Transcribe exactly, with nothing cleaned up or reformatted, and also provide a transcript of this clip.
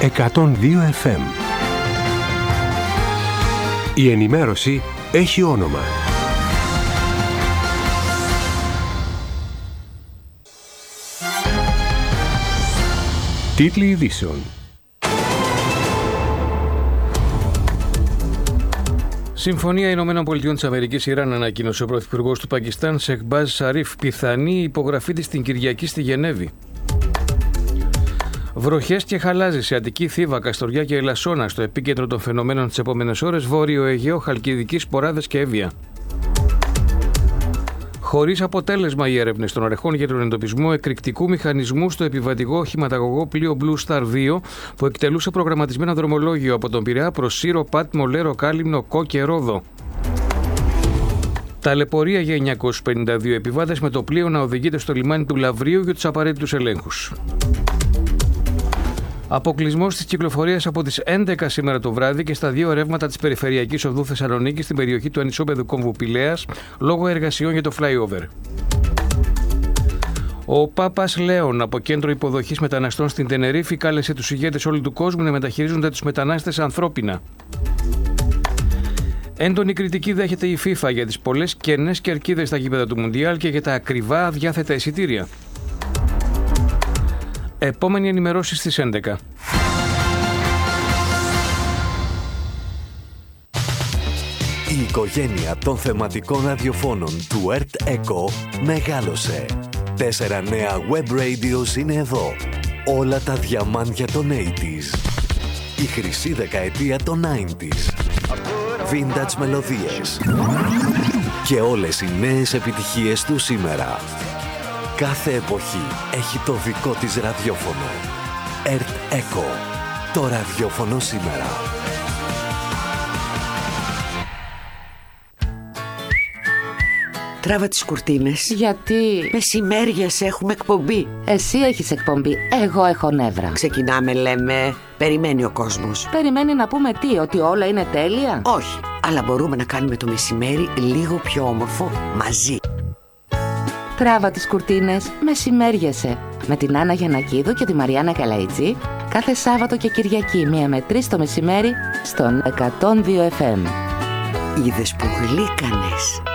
εκατόν δύο εφ εμ. Η ενημέρωση έχει όνομα. Τίτλοι ειδήσεων. Συμφωνία Ηνωμένων Πολιτειών της Αμερικής Ιράν, ανακοίνωσε ο Πρωθυπουργός του Πακιστάν, Σεχμπάζ Σαρίφ, πιθανή υπογραφή της την Κυριακή στη Γενέβη. Βροχές και χαλάζι σε Αττική, Θήβα, Καστοριά και Ελασσόνα, στο επίκεντρο των φαινομένων τις επόμενες ώρες, Βόρειο Αιγαίο, Χαλκιδική, Σποράδες και Εύβοια. Χωρίς αποτέλεσμα οι έρευνες των αρχών για τον εντοπισμό εκρηκτικού μηχανισμού στο επιβατικό οχηματαγωγό πλοίο Blue Star δύο, που εκτελούσε προγραμματισμένο δρομολόγιο από τον Πειραιά προς Σύρο, Πάτμο, Λέρο, Κάλυμνο, Κό και Ρόδο. Ταλαιπωρία για εννιακόσιους πενήντα δύο επιβάτες, με το πλοίο να οδηγείται στο λιμάνι του Λαυρίου για τους απαραίτητους ελέγχους. Αποκλεισμός της κυκλοφορίας από τις έντεκα σήμερα το βράδυ και στα δύο ρεύματα της περιφερειακής οδού Θεσσαλονίκης στην περιοχή του ανισόπεδου κόμβου Πηλαίας, λόγω εργασιών για το flyover. Ο Πάπας Λέων από κέντρο υποδοχής μεταναστών στην Τενερίφη κάλεσε τους ηγέτες όλου του κόσμου να μεταχειρίζονται τους μετανάστες ανθρώπινα. Έντονη κριτική δέχεται η FIFA για τις πολλές κενές κερκίδες στα γήπεδα του Μουντιάλ και για τα ακριβά αδιάθετα εισιτήρια. Επόμενη ενημερώση στις έντεκα. Η οικογένεια των θεματικών ραδιοφώνων του ΕΡΤ ΕΚΟ μεγάλωσε. Τέσσερα νέα web radios είναι εδώ. Όλα τα διαμάντια των ογδόντα. Η χρυσή δεκαετία των ενενήντα. Vintage μελωδίες. Και όλες οι νέες επιτυχίες του σήμερα. Κάθε εποχή έχει το δικό της ραδιόφωνο. ΕΡΤ ΕΚΟ. Το ραδιόφωνο σήμερα. Τράβα τις κουρτίνες. Γιατί? Μεσημέριες έχουμε εκπομπή. Εσύ έχεις εκπομπή, εγώ έχω νεύρα. Ξεκινάμε, λέμε. Περιμένει ο κόσμος. Περιμένει να πούμε τι, ότι όλα είναι τέλεια? Όχι, αλλά μπορούμε να κάνουμε το μεσημέρι λίγο πιο όμορφο μαζί. Τράβα τις κουρτίνες, μεσημέριεσαι. Με την Άννα Γιαννακίδου και τη Μαριάννα Καλαϊτζή, κάθε Σάββατο και Κυριακή, μία με τρεις το μεσημέρι, στον εκατόν δύο εφ εμ. Είδες που γλύκανες.